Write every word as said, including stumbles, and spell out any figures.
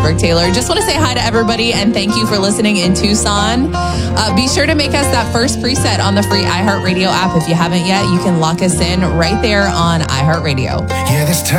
Pittsburgh. Taylor, just want to say hi to everybody and thank you for listening in Tucson. Uh, be sure to make us that first preset on the free iHeartRadio app. If you haven't yet, you can lock us in right there on iHeartRadio. Yeah, this time